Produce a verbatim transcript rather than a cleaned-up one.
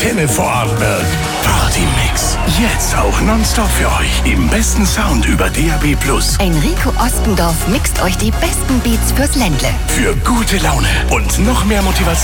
Antenne Vorarlberg. Partymix. Jetzt auch nonstop für euch. Im besten Sound über D A B plus. Enrico Ostendorf mixt euch die besten Beats fürs Ländle. Für gute Laune und noch mehr Motivation